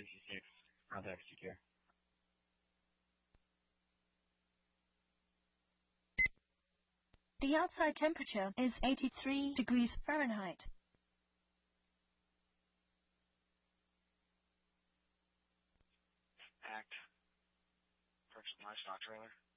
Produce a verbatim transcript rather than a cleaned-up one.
sixty-six, contact secure. The outside temperature is eighty-three degrees Fahrenheit. Act. Purchase livestock trailer.